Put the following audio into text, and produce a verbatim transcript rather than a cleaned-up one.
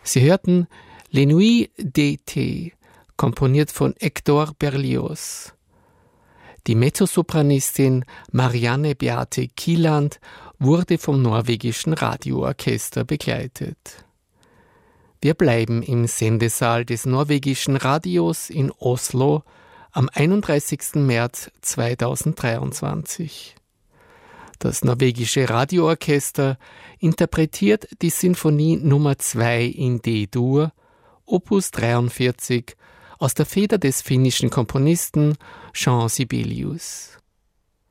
Sie hörten Les Nuits d'été, komponiert von Hector Berlioz. Die Mezzosopranistin Marianne Beate Kielland wurde vom norwegischen Radioorchester begleitet. Wir bleiben im Sendesaal des norwegischen Radios in Oslo am einunddreißigsten März zweitausenddreiundzwanzig. Das norwegische Radioorchester interpretiert die Sinfonie Nummer zwei in D-Dur, Opus dreiundvierzig, aus der Feder des finnischen Komponisten Jean Sibelius.